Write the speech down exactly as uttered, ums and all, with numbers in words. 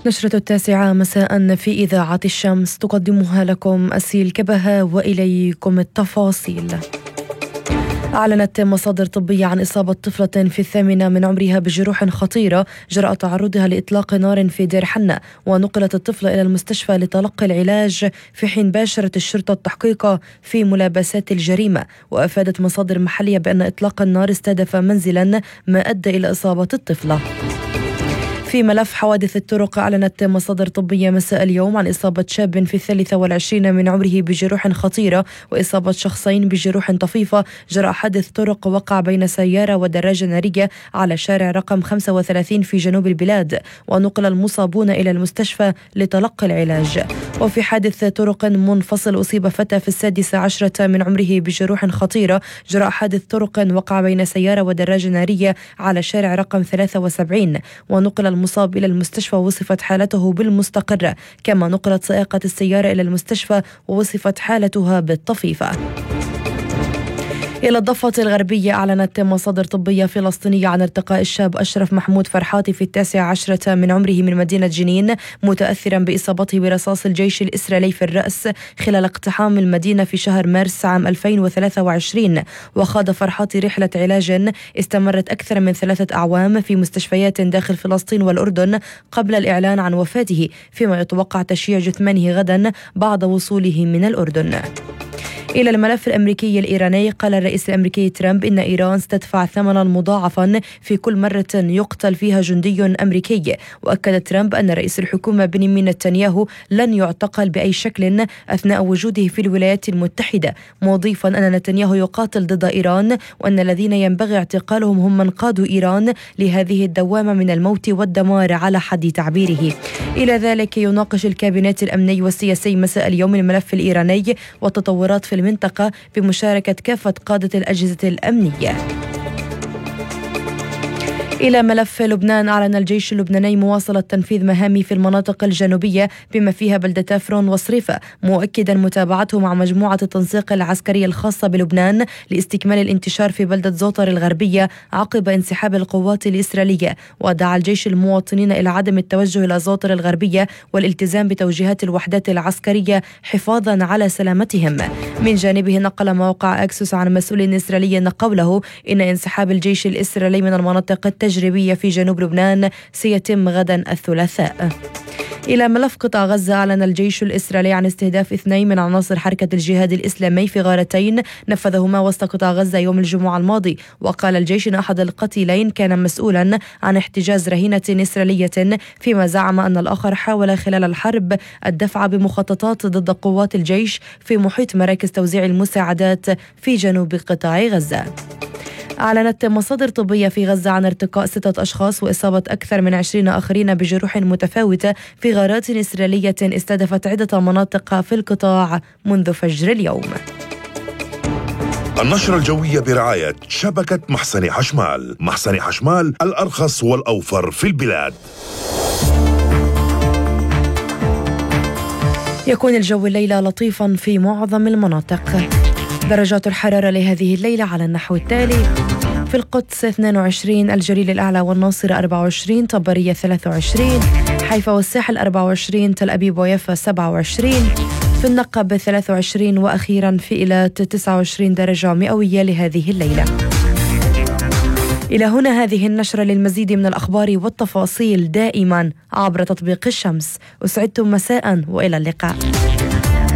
نشرة التاسعة مساء في إذاعة الشمس تقدمها لكم أسيل كبهة وإليكم التفاصيل. أعلنت مصادر طبية عن إصابة طفلة في الثامنة من عمرها بجروح خطيرة جراء تعرضها لإطلاق نار في دير حنة، ونقلت الطفلة إلى المستشفى لتلقي العلاج، في حين باشرت الشرطة التحقيق في ملابسات الجريمة. وأفادت مصادر محلية بأن إطلاق النار استهدف منزلا ما أدى إلى إصابة الطفلة. في ملف حوادث الطرق، أعلنت مصادر طبية مساء اليوم عن إصابة شاب في الثالثة والعشرين من عمره بجروح خطيرة وإصابة شخصين بجروح طفيفة جراء حادث طرق وقع بين سيارة ودراجة نارية على شارع رقم خمسة وثلاثين في جنوب البلاد، ونقل المصابون إلى المستشفى لتلقي العلاج. وفي حادث طرق منفصل، أصيب فتى في السادسة عشرة من عمره بجروح خطيرة جراء حادث طرق وقع بين سيارة ودراجة نارية على شارع رقم ثلاثة وسبعين، ونقل المصاب إلى المستشفى ووصفت حالته بالمستقرة، كما نقلت سائقة السيارة إلى المستشفى ووصفت حالتها بالطفيفة. إلى الضفة الغربية، أعلنت مصادر طبية فلسطينية عن ارتقاء الشاب أشرف محمود فرحاتي في التاسع عشرة من عمره من مدينة جنين، متأثرا بإصابته برصاص الجيش الإسرائيلي في الرأس خلال اقتحام المدينة في شهر مارس عام ألفين وثلاثة وعشرين. وخاض فرحاتي رحلة علاج استمرت أكثر من ثلاثة أعوام في مستشفيات داخل فلسطين والأردن قبل الإعلان عن وفاته، فيما يتوقع تشييع جثمانه غدا بعد وصوله من الأردن. إلى الملف الأمريكي الإيراني، قال الرئيس الأمريكي ترامب إن إيران ستدفع ثمنا مضاعفا في كل مرة يقتل فيها جندي أمريكي. وأكد ترامب أن رئيس الحكومة بنيامين نتنياهو لن يعتقل بأي شكل أثناء وجوده في الولايات المتحدة، مضيفا أن نتنياهو يقاتل ضد إيران، وأن الذين ينبغي اعتقالهم هم من قادوا إيران لهذه الدوامة من الموت والدمار على حد تعبيره. إلى ذلك، يناقش الكابينت الأمني والسياسي مساء اليوم الملف الإيراني والتطورات في المنطقة بمشاركة كافة قادة الأجهزة الأمنية. إلى ملف لبنان، أعلن الجيش اللبناني مواصلة تنفيذ مهامه في المناطق الجنوبية بما فيها بلدة فرون وصريفة، مؤكدا متابعته مع مجموعة التنسيق العسكرية الخاصة بلبنان لاستكمال الانتشار في بلدة زوطر الغربية عقب انسحاب القوات الإسرائيلية. ودعا الجيش المواطنين إلى عدم التوجه إلى زوطر الغربية والالتزام بتوجيهات الوحدات العسكرية حفاظا على سلامتهم. من جانبه، نقل موقع أكسوس عن مسؤول إسرائيلي قوله إن انسحاب الجيش الإسرائيلي من المناطق التجريبية في جنوب لبنان سيتم غدا الثلاثاء. إلى ملف قطاع غزة، أعلن الجيش الإسرائيلي عن استهداف اثنين من عناصر حركة الجهاد الإسلامي في غارتين نفذهما وسط قطاع غزة يوم الجمعة الماضي. وقال الجيش إن أحد القتيلين كان مسؤولا عن احتجاز رهينة إسرائيلية، فيما زعم أن الآخر حاول خلال الحرب الدفع بمخططات ضد قوات الجيش في محيط مراكز توزيع المساعدات في جنوب قطاع غزة. أعلنت مصادر طبية في غزة عن ارتقاء ستة أشخاص وإصابة أكثر من عشرين آخرين بجروح متفاوتة في غارات إسرائيلية استهدفت عدة مناطق في القطاع منذ فجر اليوم. النشرة الجوية برعاية شبكة محسن حشمال. محسن حشمال، الأرخص والأوفر في البلاد. يكون الجو الليلة لطيفا في معظم المناطق. درجات الحرارة لهذه الليلة على النحو التالي: في القدس اثنين وعشرين، الجليل الأعلى والناصرة أربعة وعشرين، طبرية ثلاثة وعشرين، حيفا والساحل أربعة وعشرين، تل أبيب ويافا سبعة وعشرين، في النقب ثلاثة وعشرين، وأخيرا في إيلات تسعة وعشرين درجة مئوية لهذه الليلة. إلى هنا هذه النشرة. للمزيد من الأخبار والتفاصيل دائما عبر تطبيق الشمس. أسعدتم مساء وإلى اللقاء.